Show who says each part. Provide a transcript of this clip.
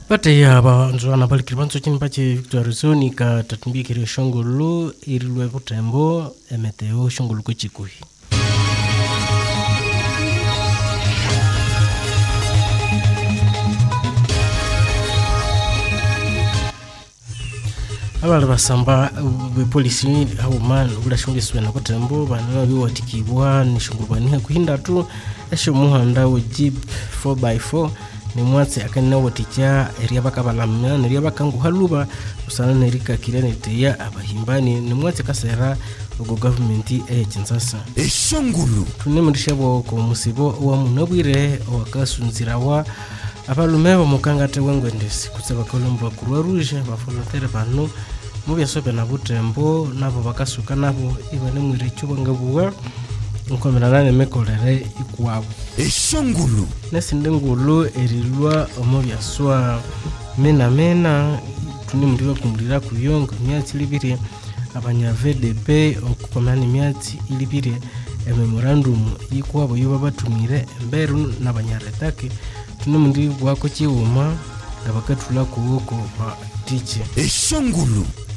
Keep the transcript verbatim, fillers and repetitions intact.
Speaker 1: Pate ya ba nzwana bali kiribanzo chini pache Victor Zoni ka tatumbia kiri shongolo irilwe kutembo emeteo shongolo kuchikuhi. Abala basamba polisi au man ula shungi suena kutembo banana biwa tikibwa ni shongolo baniha kuhinda tu esho muhanda u Jeep four by four ni mwatse akanina woticha eria bakabalamya neria bakangu haluba usana nerika kirenete abahimbani ni mwatse kasera ugo government e chinsasa
Speaker 2: eshongulu
Speaker 1: tunemundishabo ko musibo wa munabwire wakasunzirawa abalumeba mukangate wengwendesi kusaba kolombo Croix Rouge bafolontere banu mubya sobe na butembo nabo bakasuka nabo ibane mwire cyo ngabuwa nkomerana nemekolere ikwabo
Speaker 2: eshongulu
Speaker 1: nesinde ngulu erilwa omubya swa mena mena tuni muriwa kumurira kuyonga myatsi libiri abanya V D P okukomana myatsi ilibiri memorandum ikwabo yuba batumire mberu nabanyaretake tuni muri bwako kiwuma ngabakatula kuwoko ba tiche
Speaker 2: eshongulu